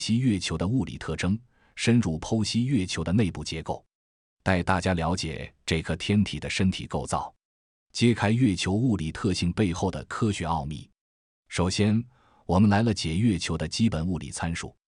析月球的物理特征，深入剖析月球的内部结构，带大家了解这颗天体的身体构造，揭开月球物理特性背后的科学奥秘。首先，我们来了解月球的基本物理参数。